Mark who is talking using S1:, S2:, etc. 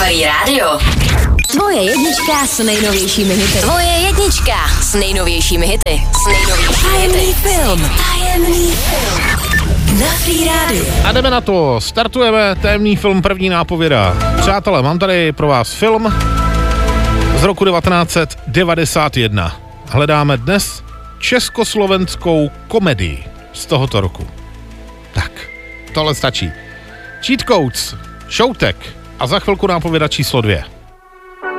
S1: Fajn rádio.
S2: Tvoje jednička s nejnovějšími hity.
S1: Tvoje jednička s nejnovějšími hity.
S2: Tajemný film. Na Fajn rádiu.
S3: A jdeme na to. Startujeme tajemný film, první nápověda. Přátelé, mám tady pro vás film z roku 1991. Hledáme dnes československou komedii z tohoto roku. Tak, tohle stačí. Cheat Codes, Showtek a za chvilku nápověda číslo 2.